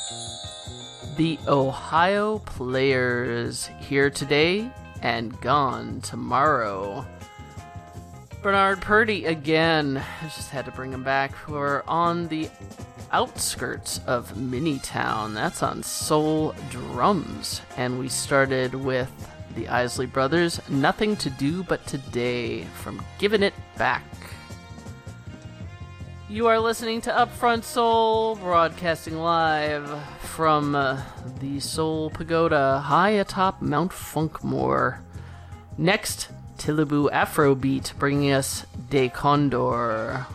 The Ohio Players, here today and gone tomorrow. Bernard Purdy again. I just had to bring him back. We're on the outskirts of Minitown. That's on Soul Drums. And we started with the Isley Brothers, Nothing to Do But Today, from Giving It Back. You are listening to Upfront Soul, broadcasting live from the Soul Pagoda high atop Mount Funkmore. Next, Tiliboo Afrobeat, bringing us De Condor.